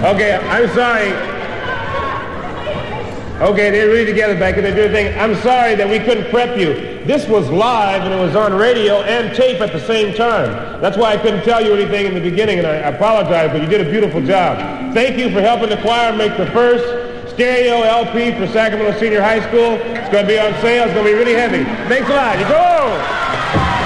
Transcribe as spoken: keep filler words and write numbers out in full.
Okay, I'm sorry. Okay, they're really together back and they do the thing. I'm sorry that we couldn't prep you. This was live and it was on radio and tape at the same time. That's why I couldn't tell you anything in the beginning, and I apologize, but you did a beautiful job. Thank you for helping the choir make the first stereo L P for Sacramento Senior High School. It's going to be on sale. It's going to be really heavy. Thanks a lot. You go!